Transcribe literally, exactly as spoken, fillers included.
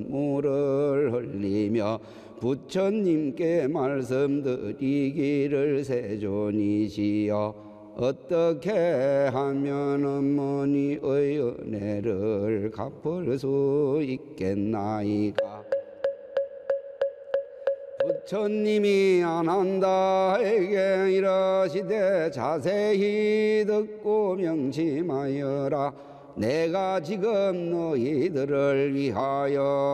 눈물을 흘리며 부처님께 말씀드리기를 세존이시여 어떻게 하면은 머니의 은혜를 갚을 수 있겠나이까. 부처님이 아난다에게 이러시되 자세히 듣고 명심하여라. 내가 지금 너희들을 위하여